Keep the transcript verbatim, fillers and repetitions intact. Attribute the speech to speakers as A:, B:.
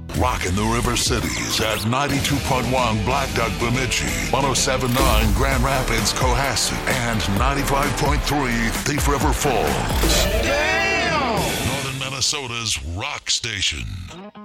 A: Rocking the River Cities at ninety-two point one Black Duck Bemidji, one oh seven point nine Grand Rapids Cohasset, and ninety-five point three Thief River Falls. Damn! Northern Minnesota's rock station.